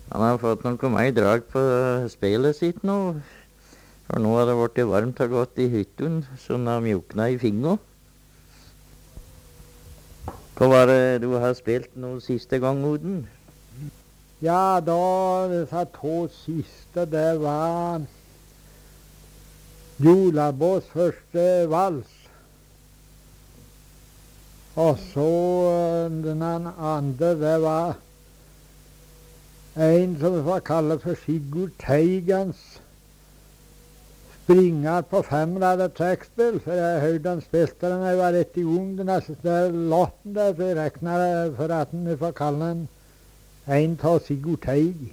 Han har fått noe mer drag på spillet sitt nå. For nå har det blitt varmt og godt i hytten, så han har mjukna i fingra. Hva var det du har spilt nå siste gang, Oden? Ja, da disse to siste, det var Julabås første vals. Og så den andre, det var en som var kalt for Sigurd Teigans springer på femraddet trekkspill. For jeg hørte han spilte den da jeg var rett i ung. Den neste låten der, så jeg regner det for at han får kalle den en av Sigurd Teig.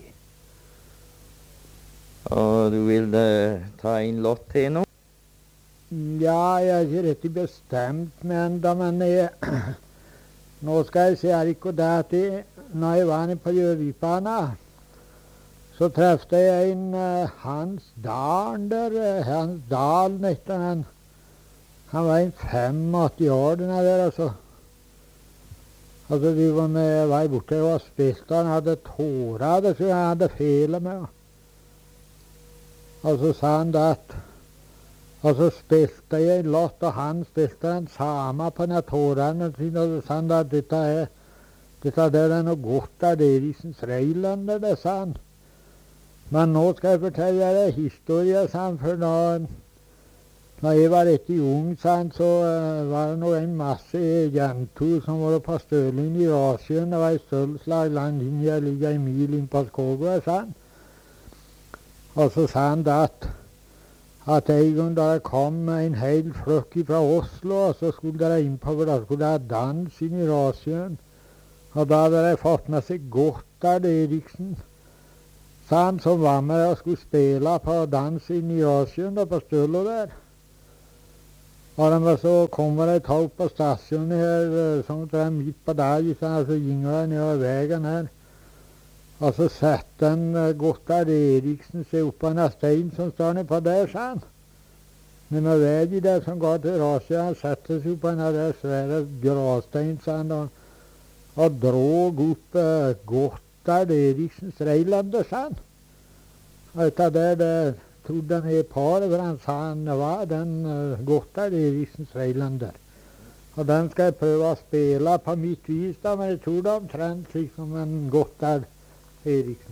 Og du vil ta en låt til nå? Ja, jeg er ikke rett bestemt med enda, men nå skal jeg si Erik og det at når jeg var nede på Gjøvikbana, så trefte jeg en Hans Dalen der, Hans Dalen etter han var en 85 år den der, altså. Altså, de var med vei borte og spilte, han hadde tårer, det tror jeg han hadde felet med. Og så sa han det at og så spilte jeg en låt, og han spilte den samme på den tårene sine, og så sa han at dette der er noe godt av Eriksens Reilander, det sa han. Men nå skal jeg fortelle deg en historie, sa han, for når jeg var rett i ung, sa han, så var det nå en masse jenter som var på Stølingen i Rasien. Det var et sølvslag langt inn, jeg ligger en mil inn på Skågård, sa han. Og så sa han det at en gang da det kom en hel flokk fra Oslo, og så skulle dere inn på, for da skulle det ha dans inn i Rasien. Og da hadde de fått med seg Gotthard Eriksen, sa han, som var med og skulle spille på dans inn i Rasien, da på Stølo der. Og så kommer de tog på stasjonen her, som det er midt på dagen, så gynger de nedover veien her. Og så setter han Gotthard Eriksen seg opp på en stein som står nede på der, sa han. Men med vei der som går til Rasia, han setter seg opp på en av der svære gravstein, sa han, og drog opp Gotthard Eriksens Reilander, sa han. Og dette der, det trodde han i paret, for han sa han var den Gotthard Eriksens Reilander. Og den skal jeg prøve å spille på mitt vis, da, men jeg tror det omtrent slik som en Gotthard Eriksen.